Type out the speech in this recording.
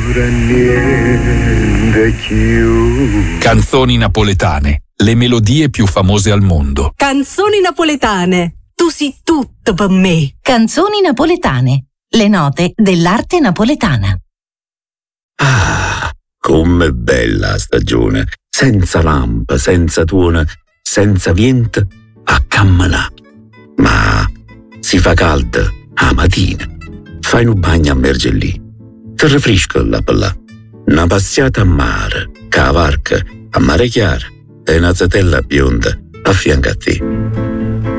dura niente più. Canzoni napoletane, le melodie più famose al mondo. Canzoni napoletane, tu sei tutto per me. Canzoni napoletane, le note dell'arte napoletana. Ah, com'è bella stagione, senza lampa, senza tuona, senza vento, a camminà. Ma si fa caldo a mattina, fai un bagno a Mergellì, ti rinfresca là per là, una passata a mare, cavarca, a mare chiaro e una zatella bionda a fianco a te.